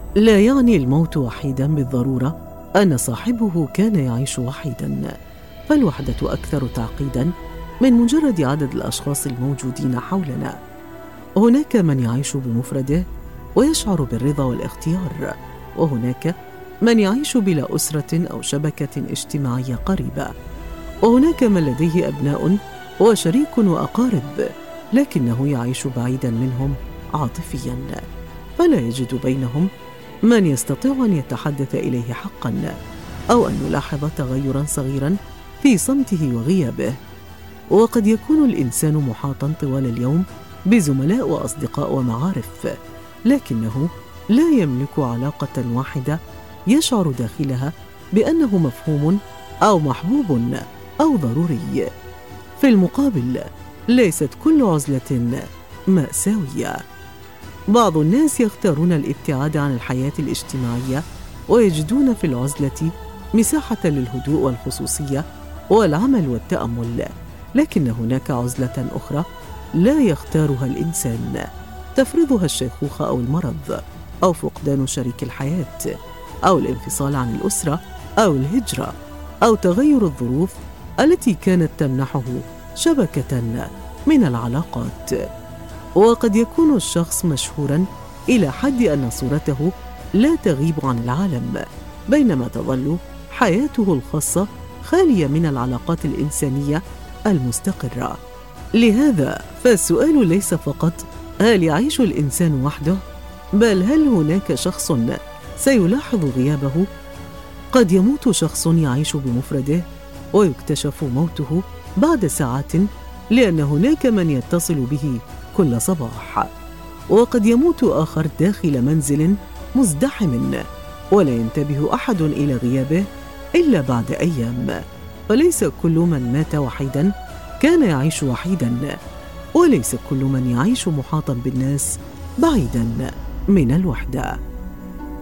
لا يعني الموت وحيدا بالضرورة أن صاحبه كان يعيش وحيدا، فالوحدة أكثر تعقيدا من مجرد عدد الأشخاص الموجودين حولنا. هناك من يعيش بمفرده ويشعر بالرضا والاختيار، وهناك من يعيش بلا أسرة أو شبكة اجتماعية قريبة، وهناك من لديه أبناء وشريك وأقارب لكنه يعيش بعيدا منهم عاطفيا، فلا يجد بينهم من يستطيع أن يتحدث إليه حقا أو أن يلاحظ تغيرا صغيرا في صمته وغيابه. وقد يكون الإنسان محاطا طوال اليوم بزملاء وأصدقاء ومعارف، لكنه لا يملك علاقة واحدة يشعر داخلها بأنه مفهوم أو محبوب أو ضروري. في المقابل، ليست كل عزلة مأساوية. بعض الناس يختارون الابتعاد عن الحياة الاجتماعية ويجدون في العزلة مساحة للهدوء والخصوصية والعمل والتأمل، لكن هناك عزلة أخرى لا يختارها الإنسان، تفرضها الشيخوخة أو المرض أو فقدان شريك الحياة أو الانفصال عن الأسرة أو الهجرة أو تغير الظروف التي كانت تمنحه شبكة من العلاقات. وقد يكون الشخص مشهوراً إلى حد أن صورته لا تغيب عن العالم، بينما تظل حياته الخاصة خالية من العلاقات الإنسانية المستقرة. لهذا فالسؤال ليس فقط هل يعيش الإنسان وحده، بل هل هناك شخص سيلاحظ غيابه؟ قد يموت شخص يعيش بمفرده ويكتشف موته بعد ساعات لأن هناك من يتصل به كل صباح، وقد يموت آخر داخل منزل مزدحم ولا ينتبه أحد إلى غيابه إلا بعد أيام. فليس كل من مات وحيدا كان يعيش وحيدا، وليس كل من يعيش محاطا بالناس بعيدا من الوحدة.